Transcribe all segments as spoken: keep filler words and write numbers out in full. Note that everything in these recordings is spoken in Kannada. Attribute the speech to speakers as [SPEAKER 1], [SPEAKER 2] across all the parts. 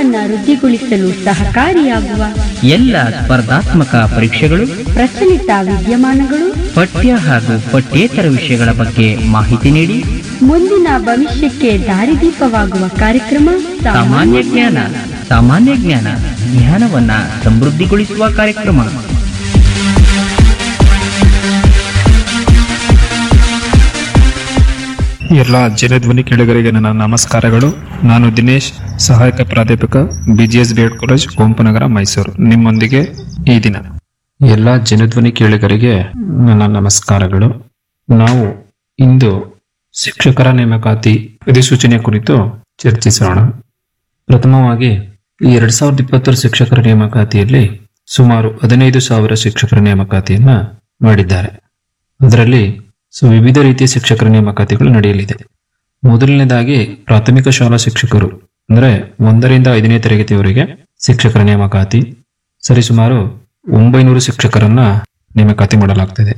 [SPEAKER 1] ಜ್ಞಾನವನ್ನ ವೃದ್ಧಿಗೊಳಿಸಲು ಸಹಕಾರಿಯಾಗುವ
[SPEAKER 2] ಎಲ್ಲ ಸ್ಪರ್ಧಾತ್ಮಕ ಪರೀಕ್ಷೆಗಳು,
[SPEAKER 1] ಪ್ರಚಲಿತ ವಿದ್ಯಮಾನಗಳು,
[SPEAKER 2] ಪಠ್ಯ ಹಾಗೂ ಪಠ್ಯೇತರ ವಿಷಯಗಳ ಬಗ್ಗೆ ಮಾಹಿತಿ ನೀಡಿ
[SPEAKER 1] ಮುಂದಿನ ಭವಿಷ್ಯಕ್ಕೆ ದಾರಿದೀಪವಾಗುವ ಕಾರ್ಯಕ್ರಮ
[SPEAKER 2] ಸಾಮಾನ್ಯ ಜ್ಞಾನ. ಸಾಮಾನ್ಯ ಜ್ಞಾನ ಜ್ಞಾನವನ್ನ ಸಮೃದ್ಧಿಗೊಳಿಸುವ ಕಾರ್ಯಕ್ರಮ.
[SPEAKER 3] ಎಲ್ಲ ಜನಧ್ವನಿ ಕೇಳುಗರಿಗೆ ನನ್ನ ನಮಸ್ಕಾರಗಳು. ನಾನು ದಿನೇಶ್, ಸಹಾಯಕ ಪ್ರಾಧ್ಯಾಪಕ BGS B Ed college, Kuvempunagar, Mysuru. ನಿಮ್ಮೊಂದಿಗೆ ಈ ದಿನ ಎಲ್ಲ ಜನಧ್ವನಿ ಕೇಳುಗರಿಗೆ ನನ್ನ ನಮಸ್ಕಾರಗಳು. ನಾವು ಇಂದು ಶಿಕ್ಷಕರ ನೇಮಕಾತಿ ಅಧಿಸೂಚನೆ ಕುರಿತು ಚರ್ಚಿಸೋಣ. ಪ್ರಥಮವಾಗಿ ಈ ಎರಡ್ ಸಾವಿರದ ಇಪ್ಪತ್ತರ ಶಿಕ್ಷಕರ ನೇಮಕಾತಿಯಲ್ಲಿ ಸುಮಾರು ಹದಿನೈದು ಸಾವಿರ ಶಿಕ್ಷಕರ ನೇಮಕಾತಿಯನ್ನ ಮಾಡಿದ್ದಾರೆ. ಅದರಲ್ಲಿ ಸೊ ವಿವಿಧ ರೀತಿಯ ಶಿಕ್ಷಕರ ನೇಮಕಾತಿಗಳು ನಡೆಯಲಿದೆ. ಮೊದಲನೇದಾಗಿ ಪ್ರಾಥಮಿಕ ಶಾಲಾ ಶಿಕ್ಷಕರು ಅಂದ್ರೆ ಒಂದರಿಂದ ಐದನೇ ತರಗತಿಯವರೆಗೆ ಶಿಕ್ಷಕರ ನೇಮಕಾತಿ ಸರಿಸುಮಾರು ಒಂಬೈನೂರು ಶಿಕ್ಷಕರನ್ನ ನೇಮಕಾತಿ ಮಾಡಲಾಗ್ತದೆ.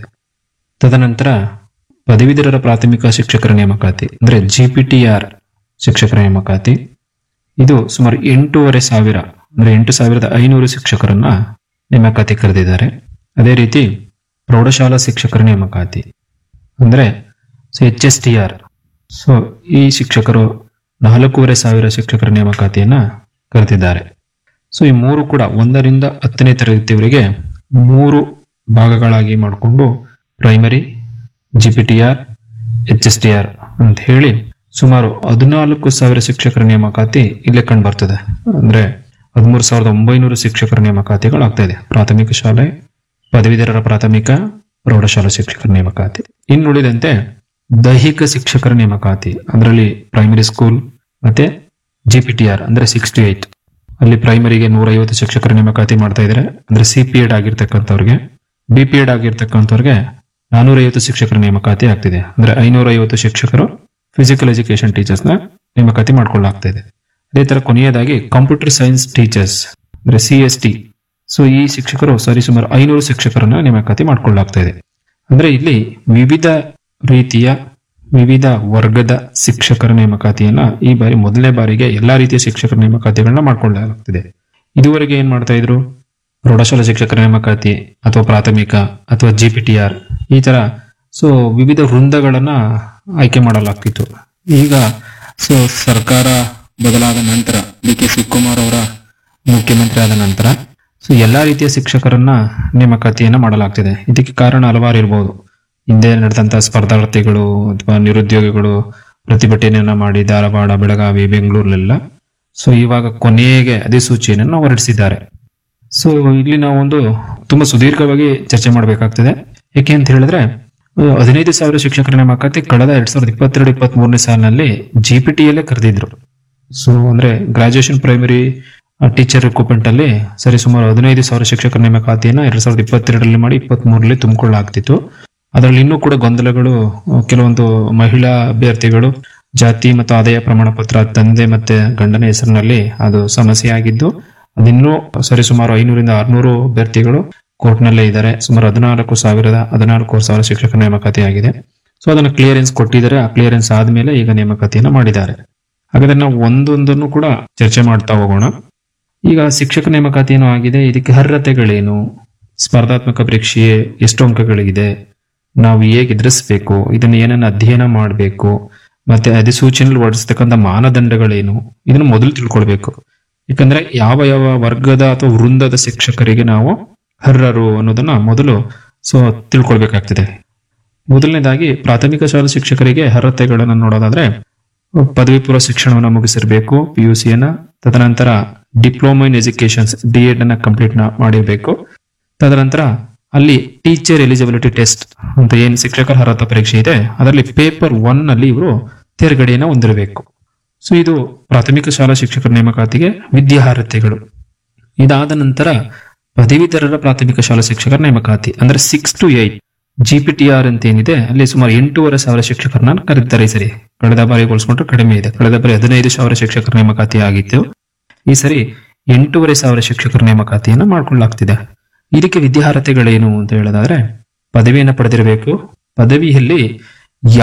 [SPEAKER 3] ತದನಂತರ ಪದವೀಧರರ ಪ್ರಾಥಮಿಕ ಶಿಕ್ಷಕರ ನೇಮಕಾತಿ ಅಂದ್ರೆ ಜಿ ಪಿ ಟಿ ಆರ್ ಶಿಕ್ಷಕರ ನೇಮಕಾತಿ, ಇದು ಸುಮಾರು ಎಂಟೂವರೆ ಸಾವಿರ ಅಂದ್ರೆ ಎಂಟು ಸಾವಿರದ ಐನೂರು ಶಿಕ್ಷಕರನ್ನ ನೇಮಕಾತಿ ಕರೆದಿದ್ದಾರೆ. ಅದೇ ರೀತಿ ಪ್ರೌಢಶಾಲಾ ಶಿಕ್ಷಕರ ನೇಮಕಾತಿ ಅಂದ್ರೆ H S T R, so ಈ ಶಿಕ್ಷಕರು ನಾಲ್ಕೂವರೆ ಸಾವಿರ ಶಿಕ್ಷಕರ ನೇಮಕಾತಿಯನ್ನ ಕರೆದಿದ್ದಾರೆ. ಸೊ ಈ ಮೂರು ಕೂಡ ಒಂದರಿಂದ ಹತ್ತನೇ ತರಗತಿಯವರೆಗೆ ಮೂರು ಭಾಗಗಳಾಗಿ ಮಾಡಿಕೊಂಡು primary, G P T R, H S T R ಅಂತ ಹೇಳಿ ಸುಮಾರು ಹದಿನಾಲ್ಕು ಸಾವಿರ ಶಿಕ್ಷಕರ ನೇಮಕಾತಿ ಇಲ್ಲೇ ಕಂಡು ಬರ್ತದೆ. ಅಂದ್ರೆ ಹದಿಮೂರು ಸಾವಿರದ ಒಂಬೈನೂರು ಶಿಕ್ಷಕರ ನೇಮಕಾತಿಗಳಾಗ್ತಾ ಇದೆ. ಪ್ರಾಥಮಿಕ ಶಾಲೆ, ಪದವೀಧರರ ಪ್ರಾಥಮಿಕ, ಪ್ರೌಢಶಾಲಾ ಶಿಕ್ಷಕರ ನೇಮಕಾತಿ. ಇನ್ನುಳಿದಂತೆ ದೈಹಿಕ ಶಿಕ್ಷಕರ ನೇಮಕಾತಿ, ಅದರಲ್ಲಿ ಪ್ರೈಮರಿ ಸ್ಕೂಲ್ ಮತ್ತೆ ಜಿ ಪಿ ಟಿ ಆರ್ ಅಂದ್ರೆ ಸಿಕ್ಸ್ ಟು ಏಟ್, ಅಲ್ಲಿ ಪ್ರೈಮರಿಗೆ ನೂರ ಐವತ್ತು ಶಿಕ್ಷಕರ ನೇಮಕಾತಿ ಮಾಡ್ತಾ ಇದ್ದಾರೆ. ಅಂದ್ರೆ C P Ed ಆಗಿರ್ತಕ್ಕಂಥವ್ರಿಗೆ, B P Ed ಆಗಿರ್ತಕ್ಕಂಥವ್ರಿಗೆ ನಾನೂರ ಐವತ್ತು ಶಿಕ್ಷಕರ ನೇಮಕಾತಿ ಆಗ್ತಿದೆ. ಅಂದ್ರೆ ಐನೂರ ಐವತ್ತು ಶಿಕ್ಷಕರು ಫಿಸಿಕಲ್ ಎಜುಕೇಶನ್ ಟೀಚರ್ಸ್ ನ ನೇಮಕಾತಿ ಮಾಡ್ಕೊಳ್ಳಾಗ್ತಾ ಇದೆ. ಅದೇ ತರ ಕೊನೆಯದಾಗಿ ಕಂಪ್ಯೂಟರ್ ಸೈನ್ಸ್ ಟೀಚರ್ಸ್ ಅಂದ್ರೆ ಸಿ ಎಸ್ ಟಿ, ಸೊ ಈ ಶಿಕ್ಷಕರು ಸರಿಸುಮಾರು ಐನೂರು ಶಿಕ್ಷಕರನ್ನ ನೇಮಕಾತಿ ಮಾಡ್ಕೊಳ್ಳಾಗ್ತಾ ಇದೆ. ಅಂದ್ರೆ ಇಲ್ಲಿ ವಿವಿಧ ರೀತಿಯ ವಿವಿಧ ವರ್ಗದ ಶಿಕ್ಷಕರ ನೇಮಕಾತಿಯನ್ನ ಈ ಬಾರಿ ಮೊದಲನೇ ಬಾರಿಗೆ ಎಲ್ಲಾ ರೀತಿಯ ಶಿಕ್ಷಕರ ನೇಮಕಾತಿಗಳನ್ನ ಮಾಡ್ಕೊಳ್ಳಲಾಗ್ತಿದೆ. ಇದುವರೆಗೆ ಏನ್ ಮಾಡ್ತಾ ಇದ್ರು, ಪ್ರೌಢಶಾಲಾ ಶಿಕ್ಷಕರ ನೇಮಕಾತಿ ಅಥವಾ ಪ್ರಾಥಮಿಕ ಅಥವಾ ಜಿ ಪಿ ಟಿ ಆರ್ ಈ ತರ ಸೊ ವಿವಿಧ ವೃಂದಗಳನ್ನ ಆಯ್ಕೆ ಮಾಡಲಾಗ್ತಿತ್ತು. ಈಗ ಸೊ ಸರ್ಕಾರ ಬದಲಾದ ನಂತರ, ಡಿ ಕೆ ಶಿವಕುಮಾರ್ ಅವರ ಮುಖ್ಯಮಂತ್ರಿ ಆದ ನಂತರ ಸೊ ಎಲ್ಲಾ ರೀತಿಯ ಶಿಕ್ಷಕರನ್ನ ನೇಮಕಾತಿಯನ್ನ ಮಾಡಲಾಗ್ತಿದೆ. ಇದಕ್ಕೆ ಕಾರಣ ಹಲವಾರು ಇರಬಹುದು. ಹಿಂದೆ ನಡೆದಂತಹ ಸ್ಪರ್ಧಾರ್ಥಿಗಳು ಅಥವಾ ನಿರುದ್ಯೋಗಿಗಳು ಪ್ರತಿಭಟನೆಯನ್ನ ಮಾಡಿ ಧಾರವಾಡ, ಬೆಳಗಾವಿ, ಬೆಂಗಳೂರಲ್ಲೆಲ್ಲ ಸೊ ಇವಾಗ ಕೊನೆಗೆ ಅಧಿಸೂಚನೆಯನ್ನು ಹೊರಡಿಸಿದ್ದಾರೆ. ಸೊ ಇಲ್ಲಿ ನಾವು ಒಂದು ತುಂಬಾ ಸುದೀರ್ಘವಾಗಿ ಚರ್ಚೆ ಮಾಡಬೇಕಾಗ್ತದೆ. ಯಾಕೆ ಅಂತ ಹೇಳಿದ್ರೆ ಹದಿನೈದು ಸಾವಿರ ಶಿಕ್ಷಕರ ನೇಮಕಾತಿ ಕಳೆದ ಎರಡ್ ಸಾವಿರದ ಇಪ್ಪತ್ತೆರಡು ಇಪ್ಪತ್ತ್ ಮೂರನೇ ಸಾಲಿನಲ್ಲಿ ಜಿ ಪಿ ಟಿ ಯಲ್ಲೇ ಕರೆದಿದ್ರು. ಸೊ ಅಂದ್ರೆ ಗ್ರಾಜುಯೇಷನ್ ಪ್ರೈಮರಿ ಟೀಚರ್ ರಿಕ್ರೂಟ್ಮೆಂಟ್ ಅಲ್ಲಿ ಸರಿ ಸುಮಾರು ಹದಿನೈದು ಸಾವಿರ ಶಿಕ್ಷಕರ ನೇಮಕಾತಿಯನ್ನ ಎರಡ್ ಸಾವಿರದ ಇಪ್ಪತ್ತೆರಡರಲ್ಲಿ ಮಾಡಿ ಇಪ್ಪತ್ತ್ ಮೂರರಲ್ಲಿ ತುಂಬಿಕೊಳ್ಳಲಾಗ್ತಿತ್ತು. ಅದರಲ್ಲಿ ಇನ್ನೂ ಕೂಡ ಗೊಂದಲಗಳು, ಕೆಲವೊಂದು ಮಹಿಳಾ ಅಭ್ಯರ್ಥಿಗಳು ಜಾತಿ ಮತ್ತು ಆದಾಯ ಪ್ರಮಾಣ ಪತ್ರ ತಂದೆ ಮತ್ತೆ ಗಂಡನ ಹೆಸರಿನಲ್ಲಿ ಅದು ಸಮಸ್ಯೆ ಆಗಿದ್ದು, ಅದಿನ್ನೂ ಸರಿಸುಮಾರು ಐನೂರಿಂದ ಆರ್ನೂರು ಅಭ್ಯರ್ಥಿಗಳು ಕೋರ್ಟ್ ನಲ್ಲೇ ಇದ್ದಾರೆ. ಸುಮಾರು ಹದಿನಾಲ್ಕು ಸಾವಿರದ ಹದಿನಾಲ್ಕು ಸಾವಿರ ಶಿಕ್ಷಕರ ನೇಮಕಾತಿ ಆಗಿದೆ. ಸೊ ಅದನ್ನ ಕ್ಲಿಯರೆನ್ಸ್ ಕೊಟ್ಟಿದ್ದಾರೆ. ಆ ಕ್ಲಿಯರೆನ್ಸ್ ಆದ್ಮೇಲೆ ಈಗ ನೇಮಕಾತಿಯನ್ನ ಮಾಡಿದ್ದಾರೆ. ಹಾಗಾದ್ರೆ ನಾವು ಒಂದೊಂದನ್ನು ಕೂಡ ಚರ್ಚೆ ಮಾಡ್ತಾ ಹೋಗೋಣ. ಈಗ ಶಿಕ್ಷಕ ನೇಮಕಾತಿ ಏನೋ ಆಗಿದೆ, ಇದಕ್ಕೆ ಅರ್ಹತೆಗಳೇನು, ಸ್ಪರ್ಧಾತ್ಮಕ ಪರೀಕ್ಷೆ ಎಷ್ಟು ಅಂಕಗಳಿಗಿದೆ, ನಾವು ಹೇಗೆ ಎದುರಿಸಬೇಕು, ಇದನ್ನ ಏನನ್ನ ಅಧ್ಯಯನ ಮಾಡಬೇಕು, ಮತ್ತೆ ಅಧಿಸೂಚನೆಯಲ್ಲಿ ಹೊರಡಿಸ್ತಕ್ಕಂಥ ಮಾನದಂಡಗಳೇನು, ಇದನ್ನ ಮೊದಲು ತಿಳ್ಕೊಳ್ಬೇಕು. ಯಾಕಂದ್ರೆ ಯಾವ ಯಾವ ವರ್ಗದ ಅಥವಾ ವೃಂದದ ಶಿಕ್ಷಕರಿಗೆ ನಾವು ಅರ್ಹರು ಅನ್ನೋದನ್ನ ಮೊದಲು ಸೊ ತಿಳ್ಕೊಳ್ಬೇಕಾಗ್ತದೆ. ಮೊದಲನೇದಾಗಿ ಪ್ರಾಥಮಿಕ ಶಾಲಾ ಶಿಕ್ಷಕರಿಗೆ ಅರ್ಹತೆಗಳನ್ನ ನೋಡೋದಾದ್ರೆ ಪದವಿ ಪೂರ್ವ ಶಿಕ್ಷಣವನ್ನು ಮುಗಿಸಿರ್ಬೇಕು, ಪಿ ಯು ಸಿಯನ್ನ. ತದನಂತರ diploma in educations D Ed ಅನ್ನ ಕಂಪ್ಲೀಟ್ ಮಾಡಿರ್ಬೇಕು. ತದನಂತರ ಅಲ್ಲಿ ಟೀಚರ್ ಎಲಿಜಿಬಿಲಿಟಿ ಟೆಸ್ಟ್ ಅಂತ ಏನ್ ಶಿಕ್ಷಕರ ಅರ್ಹತಾ ಪರೀಕ್ಷೆ ಇದೆ, ಅದರಲ್ಲಿ ಪೇಪರ್ ಒನ್ ನಲ್ಲಿ ಇವರು ತೇರ್ಗಡೆಯನ್ನ ಹೊಂದಿರಬೇಕು. ಸೊ ಇದು ಪ್ರಾಥಮಿಕ ಶಾಲಾ ಶಿಕ್ಷಕರ ನೇಮಕಾತಿಗೆ ವಿದ್ಯಾರ್ಹತೆಗಳು. ಇದಾದ ನಂತರ ಪದವೀಧರರ ಪ್ರಾಥಮಿಕ ಶಾಲಾ ಶಿಕ್ಷಕರ ನೇಮಕಾತಿ ಅಂದ್ರೆ six to eight G P T R ಅಂತ ಏನಿದೆ, ಅಲ್ಲಿ ಸುಮಾರು ಎಂಟೂವರೆ ಸಾವಿರ ಶಿಕ್ಷಕರನ್ನ ಕರೀತಾರೆ. ಈ ಸರಿ ಕಳೆದ ಬಾರಿ ಹೋಲಿಸ್ಕೊಂಡ್ರೆ ಕಡಿಮೆ ಇದೆ. ಕಳೆದ ಬಾರಿ ಹದಿನೈದು ಸಾವಿರ ಶಿಕ್ಷಕರ ನೇಮಕಾತಿ ಆಗಿತ್ತು. ಈ ಸರಿ ಎಂಟೂವರೆ ಸಾವಿರ ಶಿಕ್ಷಕರ ನೇಮಕಾತಿಯನ್ನ ಮಾಡ್ಕೊಳ್ಳಲಾಗ್ತಿದೆ. ಇದಕ್ಕೆ ವಿದ್ಯಾರ್ಹತೆಗಳೇನು ಅಂತ ಹೇಳೋದಾದ್ರೆ ಪದವಿಯನ್ನು ಪಡೆದಿರಬೇಕು. ಪದವಿಯಲ್ಲಿ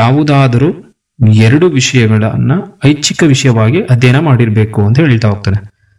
[SPEAKER 3] ಯಾವುದಾದರೂ ಎರಡು ವಿಷಯಗಳನ್ನ ಐಚ್ಛಿಕ ವಿಷಯವಾಗಿ ಅಧ್ಯಯನ ಮಾಡಿರ್ಬೇಕು ಅಂತ ಹೇಳ್ತಾ ಹೋಗ್ತಾನೆ.